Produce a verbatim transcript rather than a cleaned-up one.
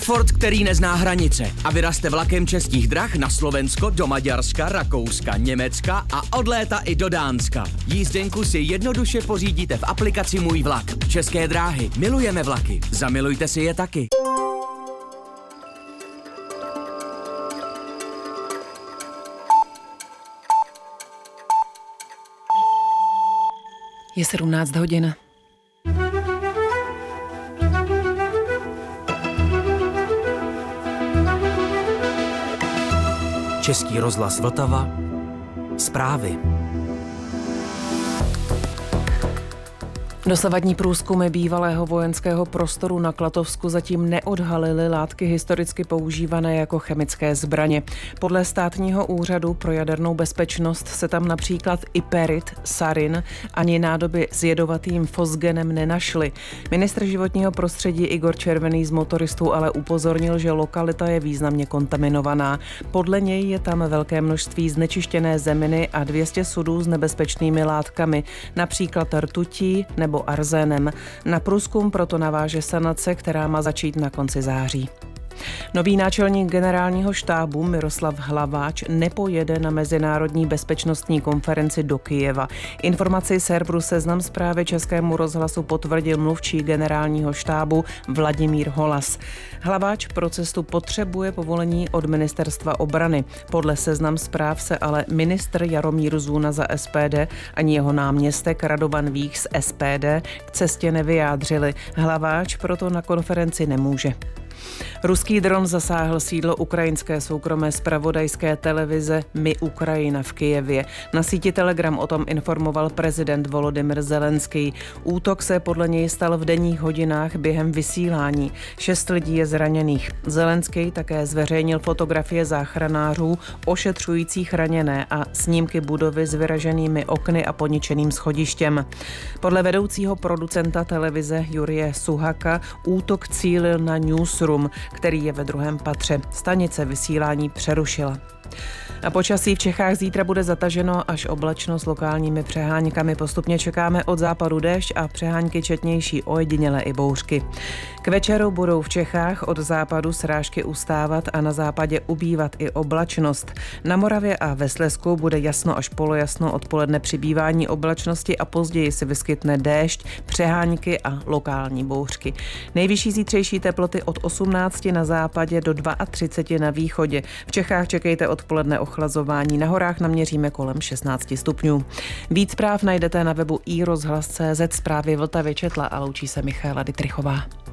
Ford, který nezná hranice a vyraste vlakem Českých drah na Slovensko, do Maďarska, Rakouska, Německa a od léta i do Dánska. Jízdenku si jednoduše pořídíte v aplikaci Můj vlak. České dráhy. Milujeme vlaky. Zamilujte si je taky. Je sedmnáct hodin. Český rozhlas Vltava. Zprávy. Dosavadní průzkumy bývalého vojenského prostoru na Klatovsku zatím neodhalily látky historicky používané jako chemické zbraně. Podle Státního úřadu pro jadernou bezpečnost se tam například iperit, sarin ani nádoby s jedovatým fosgenem nenašly. Ministr životního prostředí Igor Červený z motoristů ale upozornil, že lokalita je významně kontaminovaná. Podle něj je tam velké množství znečištěné zeminy a dvě stě sudů s nebezpečnými látkami, například rtutí nebo nebo arzénem. Na průzkum proto naváže sanace, která má začít na konci září. Nový náčelník generálního štábu Miroslav Hlaváč nepojede na mezinárodní bezpečnostní konferenci do Kyjeva. Informaci serveru Seznam Zprávy Českému rozhlasu potvrdil mluvčí generálního štábu Vladimír Holas. Hlaváč pro cestu potřebuje povolení od ministerstva obrany. Podle Seznam Zpráv se ale ministr Jaromír Zůna za S P D ani jeho náměstek Radovan Vích z S P D k cestě nevyjádřili. Hlaváč proto na konferenci nemůže. Ruský dron zasáhl sídlo ukrajinské soukromé zpravodajské televize My Ukrajina v Kyjevě. Na síti Telegram o tom informoval prezident Volodymyr Zelenský. Útok se podle něj stal v denních hodinách během vysílání. Šest lidí je zraněných. Zelenský také zveřejnil fotografie záchranářů ošetřujících raněné a snímky budovy s vyraženými okny a poničeným schodištěm. Podle vedoucího producenta televize Jurije Suhaka útok cílil na Newsroom, který je ve druhém patře. Stanice vysílání přerušila. A počasí v Čechách zítra bude zataženo až oblačno s lokálními přeháňkami. Postupně čekáme od západu déšť a přeháňky četnější, ojedinělé i bouřky. K večeru budou v Čechách od západu srážky ustávat a na západě ubývat i oblačnost. Na Moravě a ve Slezsku bude jasno až polojasno, odpoledne přibývání oblačnosti a později se vyskytne déšť, přeháňky a lokální bouřky. Nejvyšší zítřejší teploty od osmnácti na západě do třiceti dvou na východě. V Čechách čekejte odpoledne ochlazování, na horách naměříme kolem šestnáct stupňů. Víc zpráv najdete na webu i rozhlas tečka cé zet. Zprávy Vltavy četla a loučí se Michaela Dytrichová.